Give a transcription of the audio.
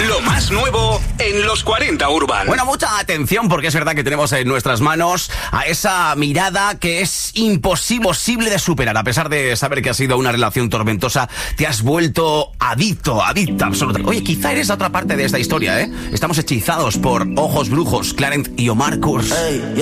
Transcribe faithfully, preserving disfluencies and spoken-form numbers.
Lo más nuevo en los cuarenta Urban. Bueno, mucha atención porque es verdad que tenemos en nuestras manos a esa mirada que es imposible de superar. A pesar de saber que ha sido una relación tormentosa, te has vuelto adicto, adicta absoluta. Oye, quizá eres la otra parte de esta historia, ¿eh? Estamos hechizados por Ojos Brujos, Clarent y Omar Kurz. Hey,